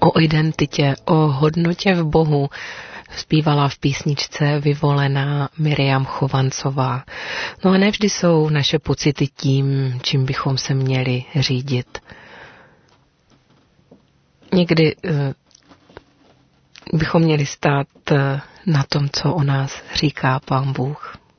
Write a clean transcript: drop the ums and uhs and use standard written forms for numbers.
o identitě, o hodnotě v Bohu zpívala v písničce vyvolená Miriam Chovancová. No a nevždy jsou naše pocity tím, čím bychom se měli řídit. Někdy bychom měli stát na tom, co o nás říká Pán Bůh.